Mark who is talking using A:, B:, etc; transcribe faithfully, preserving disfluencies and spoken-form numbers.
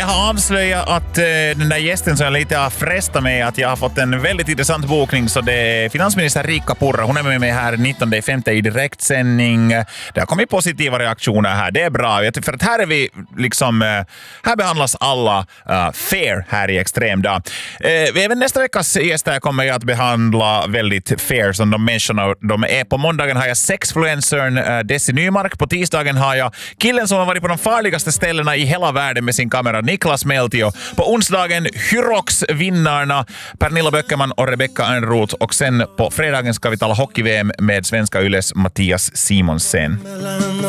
A: har avslöjat att eh, den där gästen som jag lite har frestat med att jag har fått en väldigt intressant bokning, så det är finansminister Riikka Purra. Hon är med mig här nittonde femte i direktsändning. Det har kommit positiva reaktioner här. Det är bra. För att här är vi liksom, här behandlas alla uh, fair här i Extrem dag. Eh, även nästa veckas gäster kommer jag att behandla väldigt fair som de människorna de är. På måndagen har jag sexfluencern uh, Desi Nymark. På tisdagen har jag killen som har varit på de farligaste ställena i hela världen med sin kamera, Niklas Meltio. På onsdagen Hyrox-vinnarna Pernilla Böckerman och Rebecca Enroth. Och sen på fredagen ska vi tala hockey-V M med svenska Yles Mattias Simonsen.